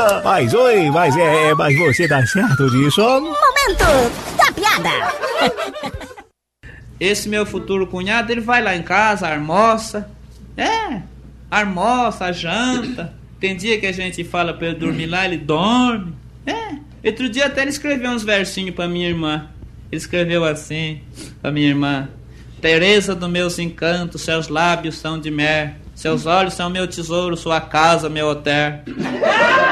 Mas oi, mas você tá certo disso? Momento da piada. Esse meu futuro cunhado, ele vai lá em casa, almoça. Almoça, janta. Tem dia que a gente fala pra ele dormir lá, ele dorme. Outro dia até ele escreveu uns versinhos pra minha irmã. Ele escreveu assim pra minha irmã: Teresa dos meus encantos, seus lábios são de mel, seus olhos são meu tesouro, sua casa meu hotel.